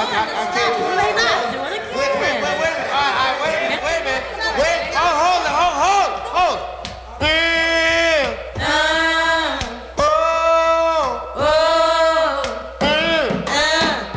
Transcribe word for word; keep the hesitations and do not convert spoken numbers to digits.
I, I can't. They not doing it again.